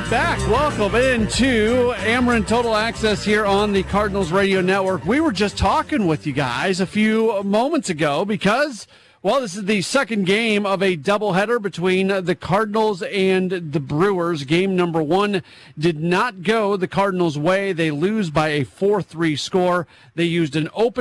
back. Welcome into Ameren Total Access here on the Cardinals Radio Network. We were just talking with you guys a few moments ago because, well, this is the second game of a doubleheader between the Cardinals and the Brewers. Game number one did not go the Cardinals' way. They lose by a 4-3 score. They used an open